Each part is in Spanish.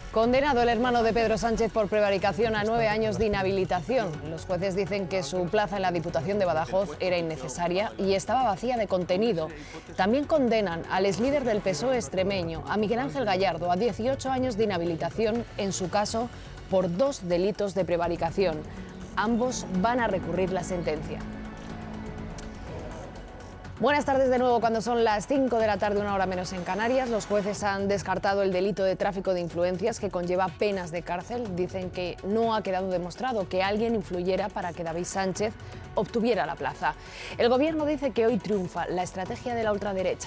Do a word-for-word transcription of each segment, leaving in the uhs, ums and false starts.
Condenado el hermano de Pedro Sánchez por prevaricación a nueve años de inhabilitación. Los jueces dicen que su plaza en la Diputación de Badajoz era innecesaria y estaba vacía de contenido. También condenan al exlíder del P S O E extremeño, a Miguel Ángel Gallardo, a dieciocho años de inhabilitación, en su caso, por dos delitos de prevaricación. Ambos van a recurrir la sentencia. Buenas tardes de nuevo, cuando son las cinco de la tarde, una hora menos en Canarias. Los jueces han descartado el delito de tráfico de influencias, que conlleva penas de cárcel. Dicen que no ha quedado demostrado que alguien influyera para que David Sánchez obtuviera la plaza. El gobierno dice que hoy triunfa la estrategia de la ultraderecha.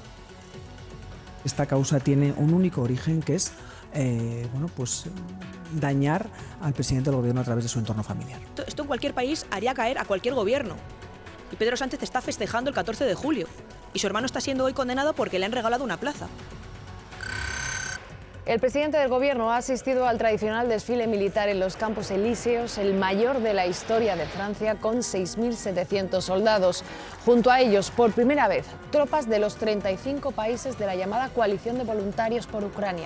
Esta causa tiene un único origen, que es eh, bueno, pues, dañar al presidente del gobierno a través de su entorno familiar. Esto en cualquier país haría caer a cualquier gobierno. Y Pedro Sánchez está festejando el catorce de julio. Y su hermano está siendo hoy condenado porque le han regalado una plaza. El presidente del gobierno ha asistido al tradicional desfile militar en los Campos Elíseos, el mayor de la historia de Francia, con seis mil setecientos soldados. Junto a ellos, por primera vez, tropas de los treinta y cinco países de la llamada Coalición de Voluntarios por Ucrania.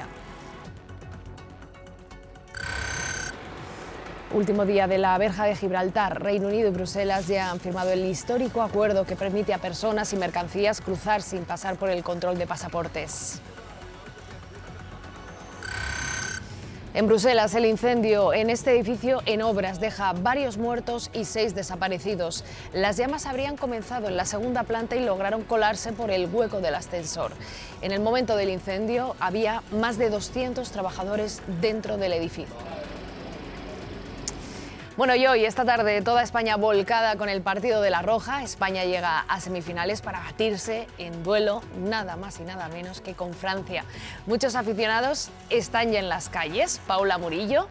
Último día de la verja de Gibraltar. Reino Unido y Bruselas ya han firmado el histórico acuerdo que permite a personas y mercancías cruzar sin pasar por el control de pasaportes. En Bruselas, el incendio en este edificio en obras deja varios muertos y seis desaparecidos. Las llamas habrían comenzado en la segunda planta y lograron colarse por el hueco del ascensor. En el momento del incendio había más de doscientos trabajadores dentro del edificio. Bueno, y hoy, esta tarde, toda España volcada con el partido de La Roja. España llega a semifinales para batirse en duelo nada más y nada menos que con Francia. Muchos aficionados están ya en las calles. Paula Murillo.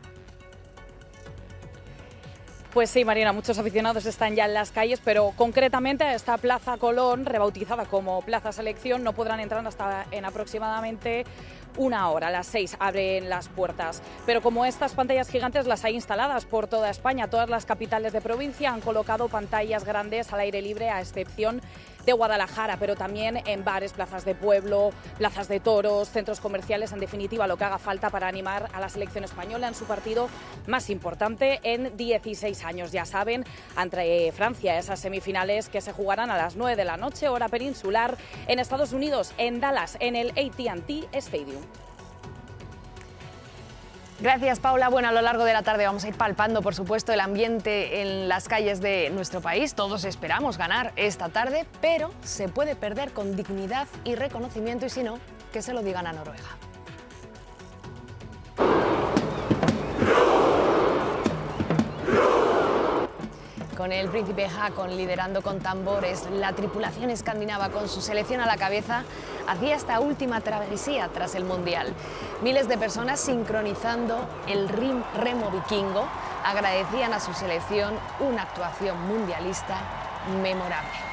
Pues sí, Mariana, muchos aficionados están ya en las calles, pero concretamente a esta Plaza Colón, rebautizada como Plaza Selección, no podrán entrar hasta en aproximadamente una hora. A las seis abren las puertas. Pero como estas pantallas gigantes las hay instaladas por toda España, todas las capitales de provincia han colocado pantallas grandes al aire libre, a excepción de Guadalajara, pero también en bares, plazas de pueblo, plazas de toros, centros comerciales, en definitiva lo que haga falta para animar a la selección española en su partido más importante en dieciséis años. Ya saben, ante Francia, esas semifinales que se jugarán a las nueve de la noche, hora peninsular, en Estados Unidos, en Dallas, en el A T and T Stadium. Gracias, Paula. Bueno, a lo largo de la tarde vamos a ir palpando, por supuesto, el ambiente en las calles de nuestro país. Todos esperamos ganar esta tarde, pero se puede perder con dignidad y reconocimiento, y si no, que se lo digan a Noruega. Con el príncipe Haakon liderando con tambores, la tripulación escandinava con su selección a la cabeza hacía esta última travesía tras el Mundial. Miles de personas sincronizando el remo vikingo agradecían a su selección una actuación mundialista memorable.